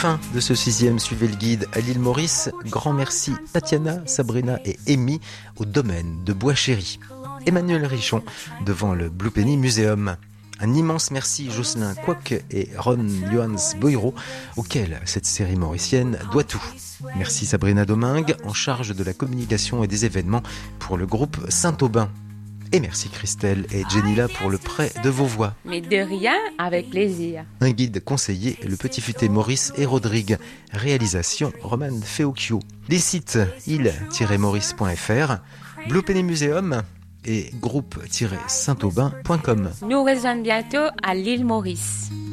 fin de ce 6e Suivez le guide à l'île Maurice. Grand merci Tatiana, Sabrina et Amy au domaine de Bois-Chéry. Emmanuel Richon devant le Blue Penny Museum. Un immense merci Jocelyn Quoc et Ron Johannes Boiro, auxquels cette série mauricienne doit tout. Merci Sabrina Domingue, en charge de la communication et des événements pour le groupe Saint-Aubin. Et merci Christelle et Jenila pour le prêt de vos voix. Mais de rien, avec plaisir. Un guide conseillé, le Petit Futé Maurice et Rodrigue. Réalisation Romane Feocchio. Les sites île-maurice.fr, Blue Penny Museum et groupe-saint-aubin.com. Nous rejoignons bientôt à l'île Maurice.